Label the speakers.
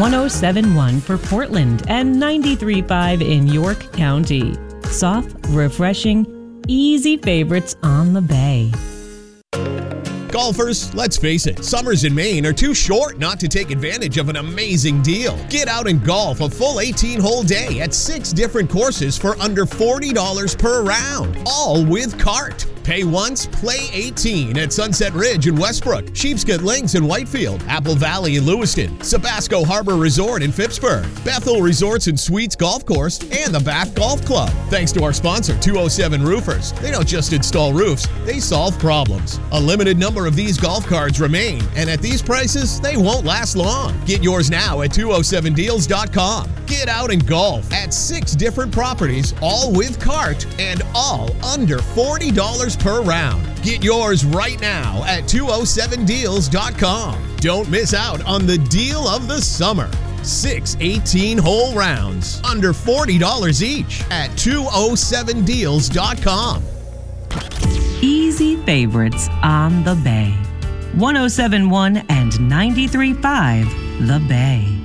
Speaker 1: 107.1 for Portland and 93.5 in York County. Soft, refreshing, easy favorites on the bay.
Speaker 2: Golfers, let's face it, summers in Maine are too short not to take advantage of an amazing deal. Get out and golf a full 18-hole day at 6 different courses for under $40 per round, all with cart. Pay once, play 18 at Sunset Ridge in Westbrook, Sheepscot Links in Whitefield, Apple Valley in Lewiston, Sabasco Harbor Resort in Phippsburg, Bethel Resorts and Suites Golf Course, and the Bath Golf Club. Thanks to our sponsor, 207 Roofers. They don't just install roofs, they solve problems. A limited number of these golf cards remain, and at these prices, they won't last long. Get yours now at 207deals.com. Get out and golf at 6 different properties, all with cart and all under $40 per round. Get yours right now at 207deals.com. Don't miss out on the deal of the summer. 6 18-hole rounds, under $40 each at 207deals.com.
Speaker 1: Easy favorites on the bay. 107.1 and 93.5 The Bay.